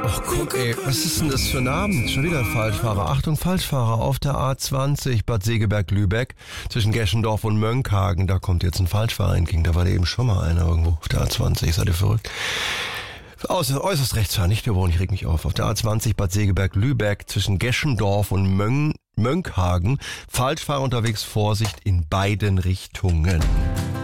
Oh komm ey, was ist denn das für ein Abend? Schon wieder ein Falschfahrer. Achtung, Falschfahrer auf der A20 Bad Segeberg-Lübeck zwischen Geschendorf und Mönckehagen. Da kommt jetzt ein Falschfahrer entgegen. Da war da eben schon mal einer irgendwo auf der A20. Seid ihr verrückt? Äußerst rechtsfahren, nicht gewohnt, ich reg mich auf. Auf der A20 Bad Segeberg-Lübeck zwischen Geschendorf und Mönckehagen. Falschfahrer unterwegs, Vorsicht in beiden Richtungen.